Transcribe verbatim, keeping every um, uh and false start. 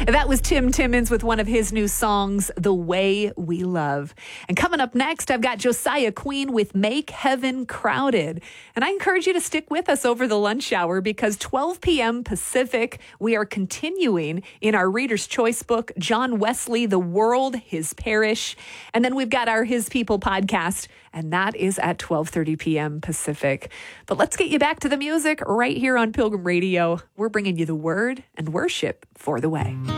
That was Tim Timmons with one of his new songs, The Way We Love. And coming up next, I've got Josiah Queen with Make Heaven Crowded. And I encourage you to stick with us over the lunch hour because twelve p.m. Pacific, we are continuing in our Reader's Choice book, John Wesley, The World, His Parish. And then we've got our His People podcast, and that is at twelve thirty p.m. Pacific. But let's get you back to the music right here on Pilgrim Radio. We're bringing you the word and worship for the way.